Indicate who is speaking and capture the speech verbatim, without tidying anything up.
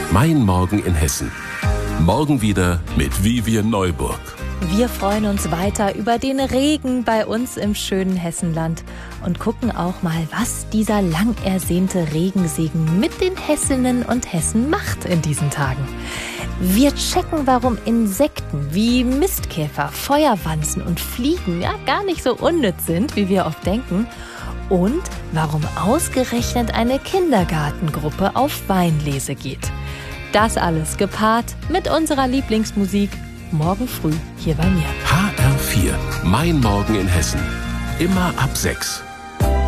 Speaker 1: Mein Morgen in Hessen. Morgen wieder mit Vivian Neuburg.
Speaker 2: Wir freuen uns weiter über den Regen bei uns im schönen Hessenland und gucken auch mal, was dieser lang ersehnte Regensegen mit den Hessinnen und Hessen macht in diesen Tagen. Wir checken, warum Insekten wie Mistkäfer, Feuerwanzen und Fliegen ja gar nicht so unnütz sind, wie wir oft denken. Und warum ausgerechnet eine Kindergartengruppe auf Weinlese geht. Das alles gepaart mit unserer Lieblingsmusik morgen früh hier bei mir.
Speaker 1: H R vier. Mein Morgen in Hessen. Immer ab sechs.